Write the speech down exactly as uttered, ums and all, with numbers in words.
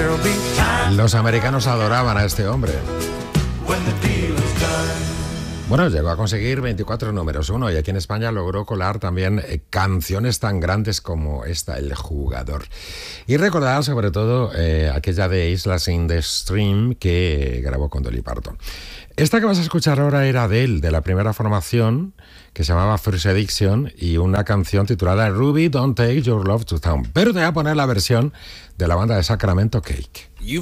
Los americanos adoraban a este hombre. Bueno, llegó a conseguir veinticuatro números uno y aquí en España logró colar también eh, canciones tan grandes como esta, El Jugador. Y recordar sobre todo eh, aquella de Islas in the Stream que grabó con Dolly Parton. Esta que vas a escuchar ahora era de él, de la primera formación, que se llamaba First Edition, y una canción titulada Ruby, Don't Take Your Love to Town. Pero te voy a poner la versión de la banda de Sacramento Cake.